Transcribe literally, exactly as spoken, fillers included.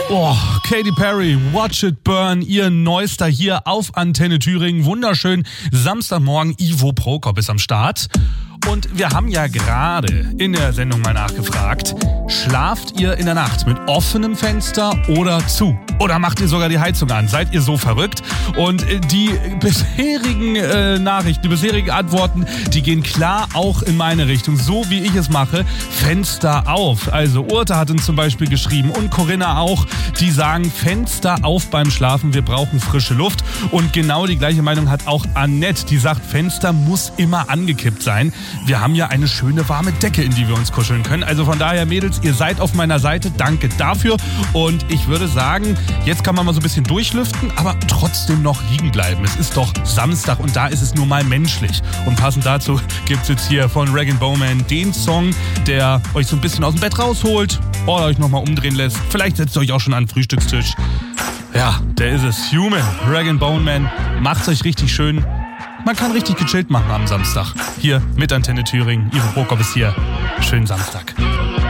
Oh, Katy Perry, Watch It Burn, ihr Neuester hier auf Antenne Thüringen. Wunderschön. Samstagmorgen, Ivo Prokop ist am Start. Und wir haben ja gerade in der Sendung mal nachgefragt, schlaft ihr in der Nacht mit offenem Fenster oder zu? Oder macht ihr sogar die Heizung an? Seid ihr so verrückt? Und die bisherigen äh, Nachrichten, die bisherigen Antworten, die gehen klar auch in meine Richtung. So wie ich es mache, Fenster auf. Also Urte hat uns zum Beispiel geschrieben und Corinna auch, die sagen Fenster auf beim Schlafen, wir brauchen frische Luft. Und genau die gleiche Meinung hat auch Annette, die sagt, Fenster muss immer angekippt sein. Wir haben ja eine schöne warme Decke, in die wir uns kuscheln können. Also von daher, Mädels, ihr seid auf meiner Seite. Danke dafür. Und ich würde sagen, jetzt kann man mal so ein bisschen durchlüften, aber trotzdem noch liegen bleiben. Es ist doch Samstag und da ist es nur mal menschlich. Und passend dazu gibt es jetzt hier von Rag and Bowman den Song, der euch so ein bisschen aus dem Bett rausholt oder euch nochmal umdrehen lässt. Vielleicht setzt ihr euch auch schon an den Frühstückstisch. Ja, der ist es. Human, Rag and Bowman. Macht's euch richtig schön. Man kann richtig gechillt machen am Samstag. Hier mit Antenne Thüringen. Ivo Prokop ist hier. Schönen Samstag.